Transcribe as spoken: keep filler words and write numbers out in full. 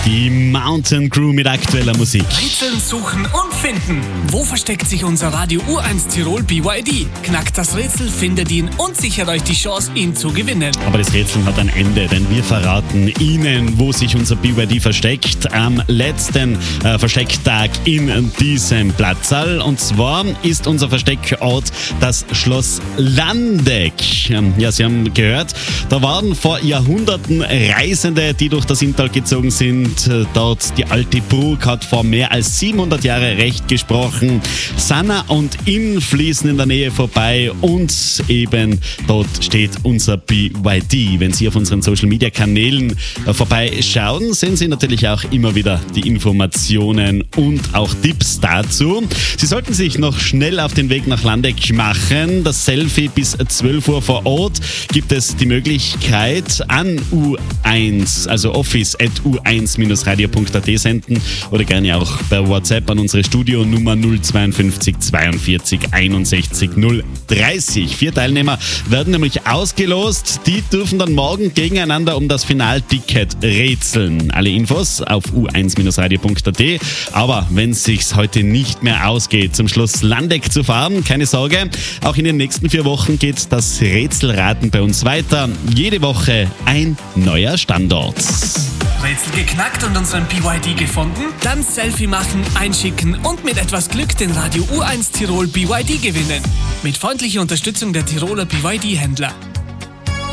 Die Mountain Crew mit aktueller Musik. Rätseln, suchen und finden. Wo versteckt sich unser Radio U eins Tirol B Y D? Knackt das Rätsel, findet ihn und sichert euch die Chance, ihn zu gewinnen. Aber das Rätsel hat ein Ende, denn wir verraten Ihnen, wo sich unser B Y D versteckt, am letzten äh, Verstecktag in diesem Platzsaal. Und zwar ist unser Versteckort das Schloss Landeck. Ja, Sie haben gehört, da waren vor Jahrhunderten Reisende, die durch das Inntal gezogen sind. Dort die alte Burg hat vor mehr als siebenhundert Jahren Recht gesprochen. Sanna und Inn fließen in der Nähe vorbei und eben dort steht unser B Y D. Wenn Sie auf unseren Social Media Kanälen vorbeischauen, sehen Sie natürlich auch immer wieder die Informationen und auch Tipps dazu. Sie sollten sich noch schnell auf den Weg nach Landeck machen. Das Selfie bis zwölf Uhr vor Ort gibt es die Möglichkeit an U eins, also office at u eins radio punkt a t senden oder gerne auch per WhatsApp an unsere Studionummer null zweiundfünfzig zweiundvierzig einundsechzig null dreißig. Vier Teilnehmer werden nämlich ausgelost. Die dürfen dann morgen gegeneinander um das Finalticket rätseln. Alle Infos auf u eins radio punkt a t. Aber wenn es sich heute nicht mehr ausgeht, zum Schluss Landeck zu fahren, keine Sorge, auch in den nächsten vier Wochen geht das Rätselraten bei uns weiter. Jede Woche ein neuer Standort. Rätsel geknackt und unseren B Y D gefunden? Dann Selfie machen, einschicken und mit etwas Glück den Radio U eins Tirol B Y D gewinnen. Mit freundlicher Unterstützung der Tiroler B Y D-Händler.